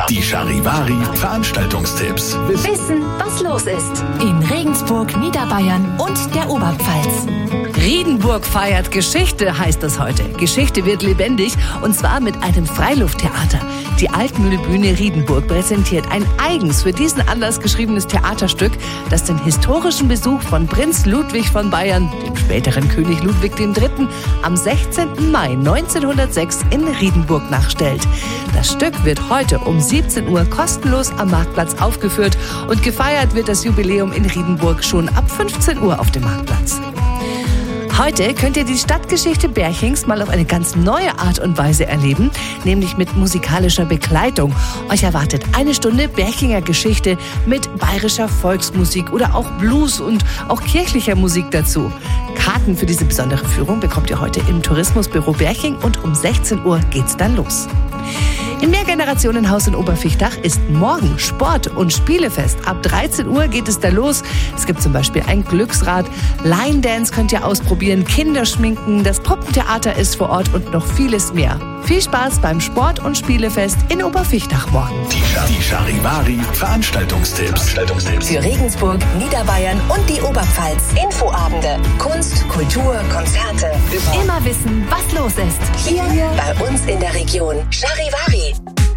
Die Charivari Veranstaltungstipps. Wissen, was los ist. In Regensburg, Niederbayern und der Oberpfalz. Riedenburg feiert Geschichte, heißt das heute. Geschichte wird lebendig und zwar mit einem Freilufttheater. Die Altmühlbühne Riedenburg präsentiert ein eigens für diesen Anlass geschriebenes Theaterstück, das den historischen Besuch von Prinz Ludwig von Bayern, dem späteren König Ludwig III., am 16. Mai 1906 in Riedenburg nachstellt. Das Stück wird heute um 17 Uhr kostenlos am Marktplatz aufgeführt und gefeiert wird das Jubiläum in Riedenburg schon ab 15 Uhr auf dem Marktplatz. Heute könnt ihr die Stadtgeschichte Berchings mal auf eine ganz neue Art und Weise erleben, nämlich mit musikalischer Begleitung. Euch erwartet eine Stunde Berchinger Geschichte mit bayerischer Volksmusik oder auch Blues und auch kirchlicher Musik dazu. Karten für diese besondere Führung bekommt ihr heute im Tourismusbüro Berching und um 16 Uhr geht's dann los. Im Mehrgenerationenhaus in Oberfichtach ist morgen Sport- und Spielefest. Ab 13 Uhr geht es da los. Es gibt zum Beispiel ein Glücksrad, Line Dance könnt ihr ausprobieren, Kinderschminken, das Puppentheater ist vor Ort und noch vieles mehr. Viel Spaß beim Sport- und Spielefest in Oberfichtach morgen. Die Charivari Veranstaltungstipps. Für Regensburg, Niederbayern und die Oberpfalz. Infoabende, Kunst, Kultur, Konzerte. Immer wissen, was los ist. Hier bei uns in der Region. Charivari.